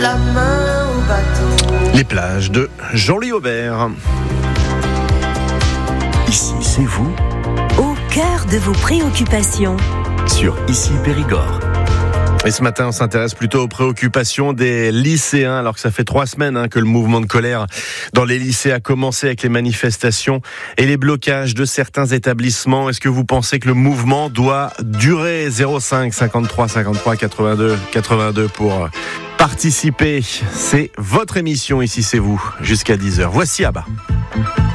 La main au bateau. Les plages de Jean-Louis Aubert. Ici, c'est vous, Au cœur de vos préoccupations. sur Ici Périgord. Et ce matin, on s'intéresse plutôt aux préoccupations des lycéens, alors que ça fait 3 semaines que le mouvement de colère dans les lycées a commencé avec les manifestations et les blocages de certains établissements. Est-ce que vous pensez que le mouvement doit durer? 05 53 53 82 82 pour participer. C'est votre émission, Ici c'est vous, jusqu'à 10h. Voici Abba.